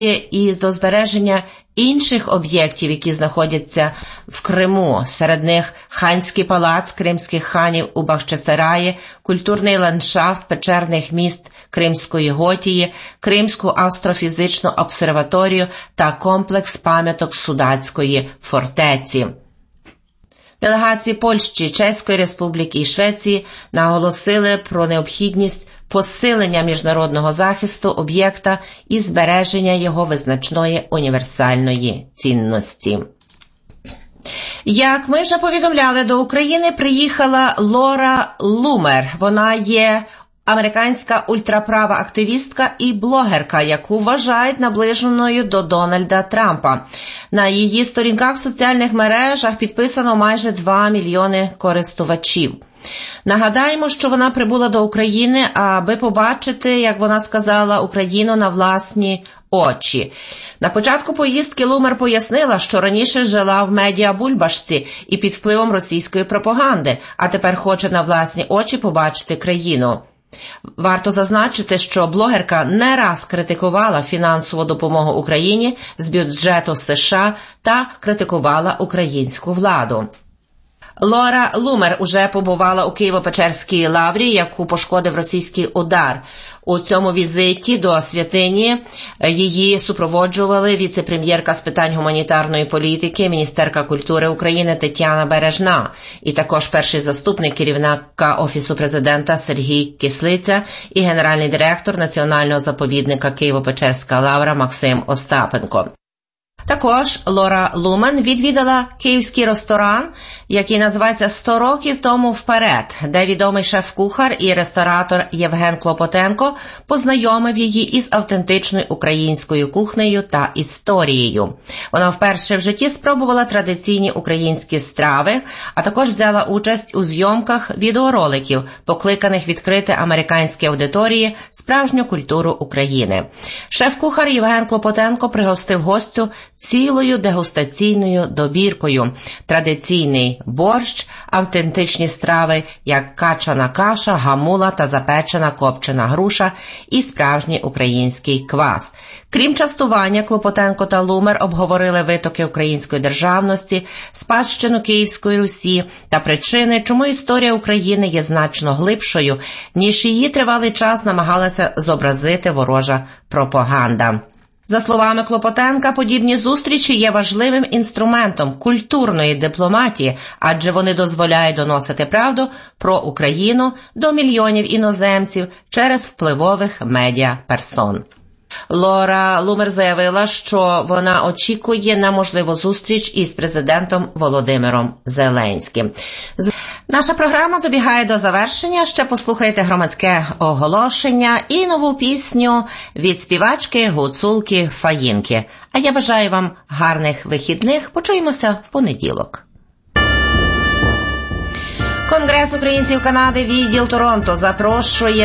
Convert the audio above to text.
і до збереження інших об'єктів, які знаходяться в Криму. Серед них ханський палац кримських ханів у Бахчисараї, культурний ландшафт печерних міст Кримської Готії, Кримську астрофізичну обсерваторію та комплекс пам'яток Судацької фортеці. Делегації Польщі, Чеської Республіки і Швеції наголосили про необхідність посилення міжнародного захисту об'єкта і збереження його визначної універсальної цінності. Як ми вже повідомляли, до України приїхала Лора Лумер. Вона є американська ультраправа активістка і блогерка, яку вважають наближеною до Дональда Трампа. На її сторінках в соціальних мережах підписано майже 2 мільйони користувачів. Нагадаємо, що вона прибула до України, аби побачити, як вона сказала, Україну на власні очі. На початку поїздки Лумер пояснила, що раніше жила в медіабульбашці і під впливом російської пропаганди, а тепер хоче на власні очі побачити країну. Варто зазначити, що блогерка не раз критикувала фінансову допомогу Україні з бюджету США та критикувала українську владу. Лора Лумер уже побувала у Києво-Печерській лаврі, яку пошкодив російський удар. У цьому візиті до святині її супроводжували віце-прем'єрка з питань гуманітарної політики, міністерка культури України Тетяна Бережна і також перший заступник керівника Офісу президента Сергій Кислиця і генеральний директор Національного заповідника Києво-Печерська лавра Максим Остапенко. Також Лора Лумен відвідала київський ресторан, який називається «100 років тому вперед», де відомий шеф-кухар і ресторатор Євген Клопотенко познайомив її із автентичною українською кухнею та історією. Вона вперше в житті спробувала традиційні українські страви, а також взяла участь у зйомках відеороликів, покликаних відкрити американській аудиторії справжню культуру України. Шеф-кухар Євген Клопотенко пригостив гостю цілою дегустаційною добіркою: традиційний борщ, автентичні страви, як качана каша, гамула та запечена копчена груша і справжній український квас. Крім частування, Клопотенко та Лумер обговорили витоки української державності, спадщину Київської Русі та причини, чому історія України є значно глибшою, ніж її тривалий час намагалася зобразити ворожа пропаганда. За словами Клопотенка, подібні зустрічі є важливим інструментом культурної дипломатії, адже вони дозволяють доносити правду про Україну до мільйонів іноземців через впливових медіаперсон. Лора Лумер заявила, що вона очікує на можливу зустріч із президентом Володимиром Зеленським. Наша програма добігає до завершення. Ще послухайте громадське оголошення і нову пісню від співачки Гуцулки Фаїнки. А я бажаю вам гарних вихідних. Почуємося в понеділок. Конгрес українців Канади, відділ Торонто запрошує